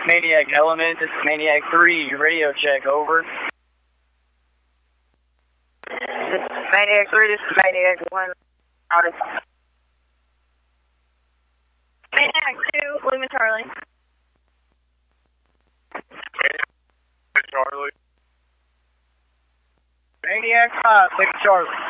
Maniac Element. This is Maniac 3. Radio check, over. This is Maniac 3. This is Maniac 1. Out of Maniac 2. Lima Charlie. Charlie. Maniac 5. Lima Charlie.